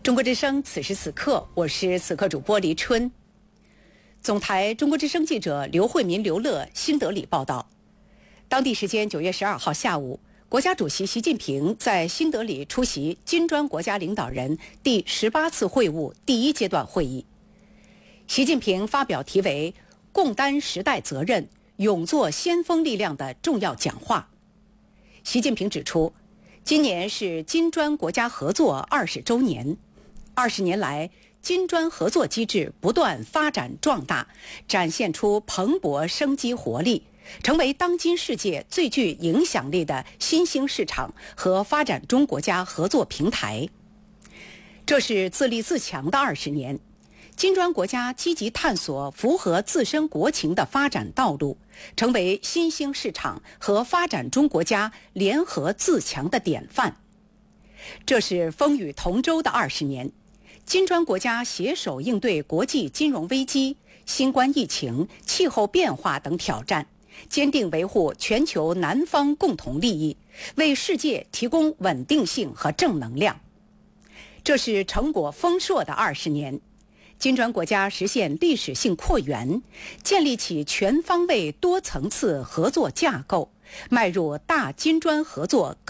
中国之声，此时此刻，我是此刻主播黎春。总台中国之声记者刘慧民、刘乐新德里报道，当地时间9月12号下午，国家主席习近平在新德里出席金砖国家领导人第18次会晤第一阶段会议。习近平发表题为“共担时代责任，勇做先锋力量”的重要讲话。习近平指出，今年是金砖国家合作20周年。20年来，金砖合作机制不断发展壮大，展现出蓬勃生机活力，成为当今世界最具影响力的新兴市场和发展中国家合作平台。这是自立自强的20年，金砖国家积极探索符合自身国情的发展道路，成为新兴市场和发展中国家联合自强的典范。这是风雨同舟的20年，金砖国家携手应对国际金融危机、新冠疫情、气候变化等挑战，坚定维护全球南方共同利益，为世界提供稳定性和正能量。这是成果丰硕的20年，金砖国家实现历史性扩员，建立起全方位多层次合作架构，迈入大金砖合作